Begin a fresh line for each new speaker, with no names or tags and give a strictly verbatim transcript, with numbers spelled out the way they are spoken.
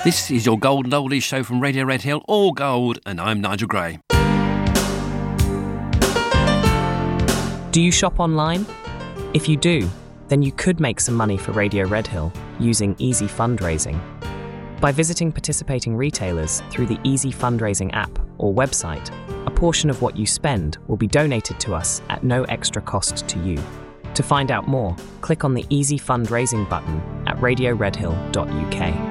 This is your Golden Oldies show from Radio Red Hill, all gold, and I'm Nigel Gray.
Do you shop online? If you do, then you could make some money for Radio Red Hill using Easy Fundraising. By visiting participating retailers through the Easy Fundraising app or website, a portion of what you spend will be donated to us at no extra cost to you. To find out more, click on the Easy Fundraising button at radio red hill dot u k.